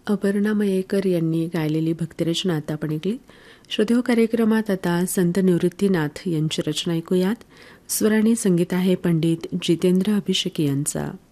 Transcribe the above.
अपर्णा मयेकर यांनी गायलेली भक्तिरचना आता आपण ऐकली. श्रोतेहो, कार्यक्रमात आता संत निवृत्तीनाथ यांची रचना ऐकूयात. स्वर आणि संगीत आहे पंडित जितेंद्र अभिषेकी यांचा.